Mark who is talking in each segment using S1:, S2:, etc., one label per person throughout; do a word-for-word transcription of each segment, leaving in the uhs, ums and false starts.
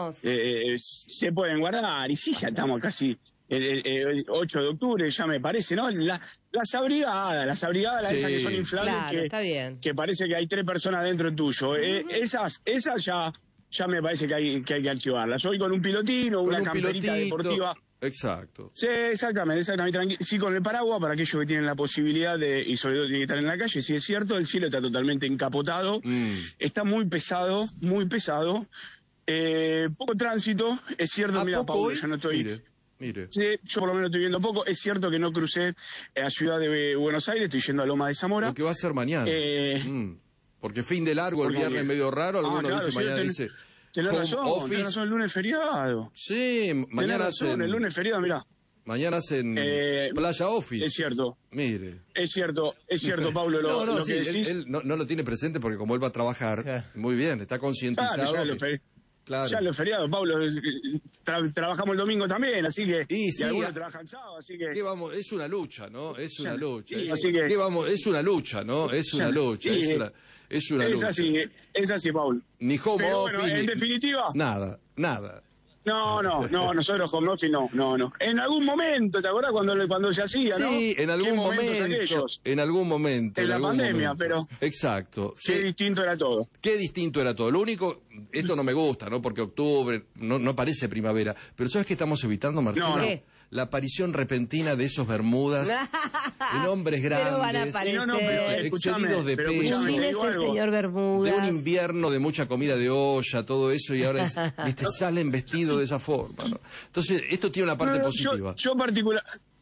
S1: Vamos.
S2: eh, se pueden guardar. Y sí, ya estamos casi el, el, el ocho de octubre, ya me parece, ¿no? La, las abrigadas, las abrigadas, las
S3: Sí.
S2: esas que son inflables,
S1: Claro,
S2: que,
S1: está bien.
S2: que parece que hay tres personas dentro tuyo. Uh-huh. eh, esas, esas ya, ya me parece que hay que, hay que archivarlas. Hoy con un pilotino,
S3: Con
S2: una
S3: un
S2: camperita
S3: pilotito.
S2: deportiva.
S3: Exacto.
S2: Sí, exactamente, exactamente. Tranqui- Sí, con el paraguas, para aquellos que tienen la posibilidad de, y sobre todo tienen que estar en la calle, sí es cierto, el cielo está totalmente encapotado,
S3: Mm.
S2: está muy pesado, muy pesado, eh, poco tránsito, es cierto,
S3: ¿A
S2: mira,
S3: poco
S2: Paulo,
S3: hoy?
S2: yo no estoy...
S3: Mire, mire.
S2: Sí, yo por lo menos estoy viendo poco, es cierto que no crucé eh, a Ciudad de Buenos Aires, estoy yendo a Loma de Zamora.
S3: Lo que va a ser mañana.
S2: Eh,
S3: Mm. Porque fin de largo, el
S2: porque-
S3: viernes medio raro, algunos
S2: Ah, claro,
S3: dicen
S2: sí,
S3: mañana
S2: ten-
S3: dice...
S2: Tenés
S3: home
S2: razón,
S3: office.
S2: tenés razón, el lunes feriado.
S3: Sí,
S2: Tenés
S3: mañana
S2: razón,
S3: hacen...
S2: el lunes feriado, mirá.
S3: Mañana hacen
S2: Eh,
S3: Playa Office.
S2: Es cierto.
S3: Mire.
S2: Es cierto, es cierto, Pablo, lo,
S3: no, no,
S2: lo
S3: sí,
S2: que
S3: él,
S2: decís.
S3: él no, no lo tiene presente porque como él va a trabajar,
S4: Claro.
S3: muy bien, está concientizado.
S2: Claro, ya,
S3: que-
S2: lo fe-
S3: claro.
S2: ya los feriados, Pablo, tra- trabajamos el domingo también, así que...
S3: Y sí,
S2: algunos
S3: a-
S2: trabajan sábado, así que...
S3: ¿Qué vamos? Es una lucha, ¿no? Es una
S2: Ya,
S3: lucha.
S2: sí,
S3: es,
S2: así que-
S3: ¿qué vamos? Es una lucha, ¿no? Es una
S2: Ya,
S3: lucha,
S2: sí,
S3: es una, es una
S2: es
S3: lucha.
S2: así, es así, Pablo.
S3: Ni home
S2: Pero
S3: office,
S2: bueno, en
S3: ni-
S2: definitiva...
S3: nada, nada.
S2: No, no, no, nosotros home office no, no, no. En algún momento, ¿te acuerdas cuando, cuando se hacía, no?
S3: Sí, en
S2: ¿Qué
S3: algún
S2: momentos
S3: momento,
S2: aquellos?
S3: en algún momento.
S2: En la
S3: algún
S2: pandemia,
S3: momento.
S2: pero-
S3: Exacto. Sí.
S2: Qué distinto era todo.
S3: Qué distinto era todo. Lo único, esto no me gusta, ¿no? Porque octubre no, no parece primavera. Pero ¿sabes qué estamos evitando, Marcelo?
S2: No, no.
S1: ¿Qué?
S3: La aparición repentina de esos bermudas en hombres grandes,
S1: Pero van a aparecer.
S2: No, no, pero escúchame,
S3: excedidos de
S2: pero
S3: peso,
S2: escúchame, te
S1: Imagínese,
S2: digo algo.
S1: señor Bermudas.
S3: de un invierno de mucha comida de olla, todo eso, y ahora es, ¿viste? Salen vestidos de esa forma, ¿no? Entonces, esto tiene una parte
S2: No, no,
S3: positiva.
S2: Yo, yo particular...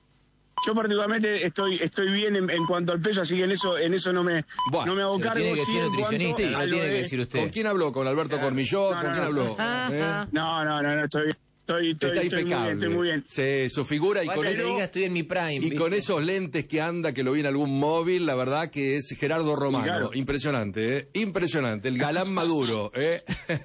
S2: Yo particularmente estoy estoy bien en, en cuanto al peso, así que en eso en eso no me
S3: Bueno,
S2: no me hago
S4: Se lo
S2: cargo.
S4: tiene que
S2: sí,
S4: decir
S2: en cuanto
S4: nutricionista,
S2: a
S4: no
S2: lo
S4: tiene que
S2: de-
S4: decir usted.
S3: ¿Con quién habló? ¿Con Alberto Cormillot?
S2: no,
S3: ¿Con
S2: no,
S3: quién
S2: no.
S3: habló?
S1: Ajá.
S3: ¿Eh?
S2: No, no, no, no, estoy estoy estoy,
S3: Está
S2: estoy muy bien,
S3: impecable.
S2: estoy muy bien.
S3: Sí, su figura y
S4: Vaya
S3: con
S4: que
S3: eso...
S4: diga, estoy en mi prime.
S3: Y
S4: ¿viste?
S3: con esos lentes que anda, que lo vi en algún móvil, la verdad que es Gerardo Romano.
S2: Claro.
S3: Impresionante, ¿eh? Impresionante. El galán maduro, ¿eh?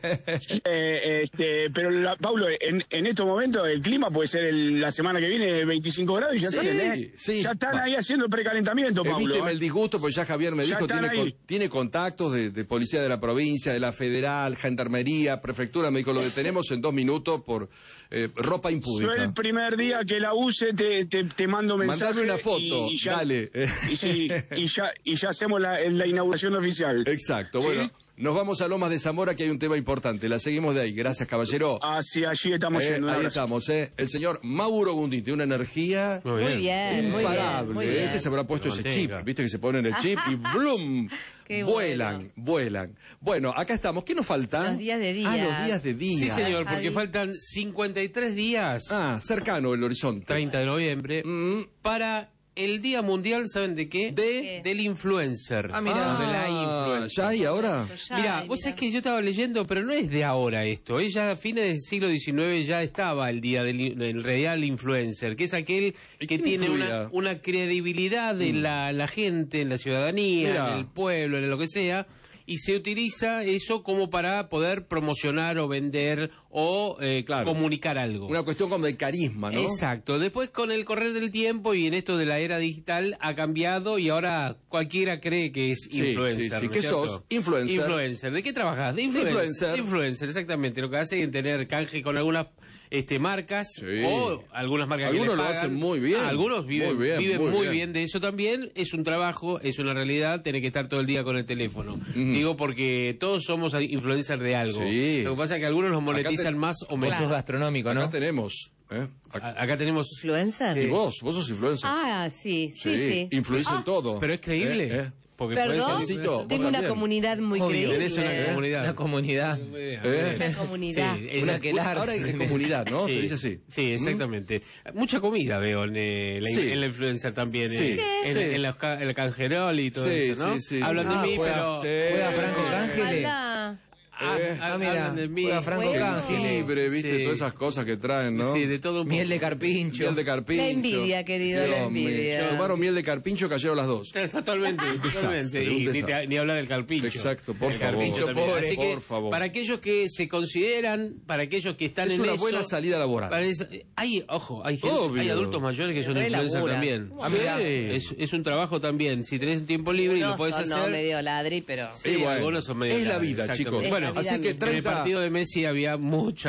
S2: Eh, este, pero la, Paulo, en, en estos momentos el clima puede ser el- la semana que viene veinticinco grados y ya
S3: Sí,
S2: salen, ¿eh?
S3: sí.
S2: Ya están
S3: Va.
S2: ahí haciendo el precalentamiento, Paulo.
S3: Evíteme
S2: ¿eh?
S3: el disgusto, porque ya Javier me
S2: Ya
S3: dijo,
S2: están
S3: tiene,
S2: ahí.
S3: con- tiene contactos de, de policía de la provincia, de la federal, gendarmería, prefectura, me dijo, lo detenemos en dos minutos por eh, ropa
S2: Yo
S3: impúdica.
S2: el primer día que la use te, te, te mando mensaje.
S3: Mandame una foto,
S2: y, y ya,
S3: dale.
S2: Y, sí, y, ya, y ya hacemos la, la inauguración oficial.
S3: Exacto,
S2: ¿Sí?
S3: bueno, nos vamos a Lomas de Zamora, que hay un tema importante, la seguimos de ahí. Gracias, caballero.
S2: Hacia allí estamos
S3: Eh,
S2: yendo. un
S3: ahí
S2: abrazo.
S3: estamos, ¿eh? El señor Mauro Gundín tiene una energía
S4: Muy
S1: Muy bien, muy bien,
S3: imparable.
S1: muy
S3: ¿eh?
S1: bien.
S3: Este se habrá puesto ese chip,
S4: Mantenga.
S3: viste que se ponen el chip y ¡blum!
S1: Qué
S3: vuelan,
S1: bueno.
S3: vuelan. Bueno, acá estamos. ¿Qué nos faltan?
S1: Los días de día.
S3: Ah, los días de día.
S4: Sí, señor,
S1: Javi.
S4: porque faltan cincuenta y tres días,
S3: Ah, cercano el horizonte.
S4: treinta de noviembre,
S3: Mm,
S4: para el Día Mundial, ¿saben de qué?
S3: de...
S4: Del influencer.
S3: Ah, mira.
S4: De la influencer.
S3: ¿Ya hay ahora?
S1: Ya,
S4: Mira,
S1: y
S4: vos
S1: mira.
S4: sabés que yo estaba leyendo, pero no es de ahora esto. Ella a fines del siglo diecinueve ya estaba el día del, del real influencer, que es aquel
S3: ¿Y
S4: que
S3: quién
S4: tiene
S3: influía?
S4: una, una credibilidad en la, la gente, en la ciudadanía,
S3: Mira.
S4: en el pueblo, en lo que sea, y se utiliza eso como para poder promocionar o vender o eh,
S3: Claro.
S4: comunicar algo.
S3: Una cuestión como de carisma, ¿no?
S4: Exacto. Después, con el correr del tiempo y en esto de la era digital, ha cambiado y ahora cualquiera cree que es
S3: Sí,
S4: influencer.
S3: sí, sí.
S4: ¿no es
S3: ¿Qué
S4: cierto?
S3: sos? Influencer.
S4: Influencer. ¿De qué trabajas? De influencer.
S3: influencer.
S4: De influencer, exactamente. Lo que hace es tener canje con algunas este, marcas
S3: Sí.
S4: o algunas marcas
S3: Algunos
S4: que le
S3: lo
S4: pagan.
S3: hacen muy bien.
S4: Ah, algunos viven,
S3: Muy bien,
S4: viven
S3: muy
S4: muy
S3: bien.
S4: bien. de eso también. Es un trabajo, es una realidad, tener que estar todo el día con el teléfono. Digo porque todos somos influencers de algo.
S3: Sí.
S4: Lo que pasa es que algunos los monetizan
S3: te-
S4: más o
S1: Claro.
S4: menos.
S1: Claro.
S4: Acá,
S1: gastronómico,
S3: Acá tenemos. ¿eh? Acá-
S4: acá tenemos...
S1: ¿Influencer?
S3: Y vos, vos sos influencer.
S1: Ah, sí, sí, sí.
S3: Influís en todo.
S4: Pero es creíble.
S3: ¿Eh? ¿Eh?
S4: Porque
S1: Perdón,
S4: puede ser-
S3: Juancito, vos
S1: tengo una
S3: también.
S1: comunidad muy
S4: Obvio,
S1: creíble.
S4: tenés una comunidad.
S1: Una comunidad.
S3: ¿Eh?
S1: Una comunidad.
S4: Sí,
S1: una
S4: es-
S1: que la...
S3: Ahora hay comunidad, ¿no?
S4: Sí,
S3: Se dice así.
S4: Sí, exactamente. Mucha comida veo en, eh, la,
S3: Sí.
S4: en la influencer también.
S3: Sí.
S4: eh,
S3: ¿Qué?
S4: en,
S3: Sí.
S4: en, los ca- el canjerol y todo
S3: Sí,
S4: eso, ¿no?
S3: sí, sí,
S4: Hablan
S3: sí.
S4: de
S1: Ah,
S4: mí,
S1: juega-
S4: pero...
S3: sí.
S1: Juega Franco
S3: Sí.
S1: Cángeles.
S4: Ah,
S3: Eh,
S4: ah,
S1: ah, mira,
S4: hablan de mí.
S1: juega Franco Bueno.
S4: Cángeles.
S3: Libre, viste,
S4: Sí.
S3: todas esas cosas que traen, ¿no?
S4: Sí, de todo un poco.
S1: Miel de carpincho.
S3: Miel de carpincho.
S1: La envidia, querido, la
S3: Dios mío.
S1: envidia.
S3: Tomaron miel de carpincho, cayeron las dos.
S4: Totalmente, totalmente.
S3: un
S4: Y ni,
S3: desastre.
S4: te- ni hablar del carpincho.
S3: Exacto, por
S4: El
S3: favor.
S4: carpincho también.
S1: Pobre,
S4: Así que,
S3: por favor.
S4: para aquellos que se consideran, para aquellos que están
S3: Es
S4: en
S3: una
S4: eso...
S3: buena salida laboral.
S4: para eso- hay, ojo, hay, gente-
S3: Obvio.
S4: hay adultos mayores que son
S1: Re
S4: influencers
S1: labura.
S4: también.
S3: Ah, mirá.
S4: Sí. Es, es un trabajo también. Si tenés tiempo libre y lo
S1: Unos
S4: podés
S1: son,
S4: hacer...
S1: no, medio ladri, pero...
S4: Sí,
S3: Y bueno,
S4: algunos son medio
S3: es la
S4: graves,
S3: vida,
S4: exactamente.
S3: chicos.
S1: Es
S4: Bueno,
S1: la vida
S3: así que
S1: misma.
S4: en el
S3: treinta...
S4: partido de Messi había mucha